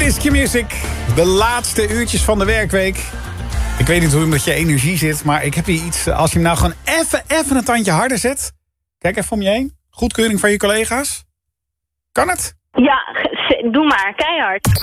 is Q-Music. De laatste uurtjes van de werkweek. Ik weet niet hoe je met je energie zit, maar ik heb hier iets. Als je hem nou gewoon even een tandje harder zet. Kijk even om je heen. Goedkeuring van je collega's. Kan het? Ja, doe maar, keihard.